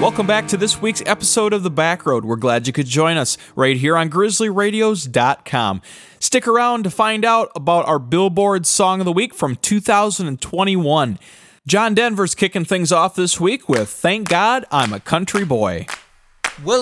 Welcome back to this week's episode of The Back Road. We're glad you could join us right here on GrizzlyRadios.com. Stick around to find out about our Billboard Song of the Week from 2021. John Denver's kicking things off this week with Thank God I'm a Country Boy. Well,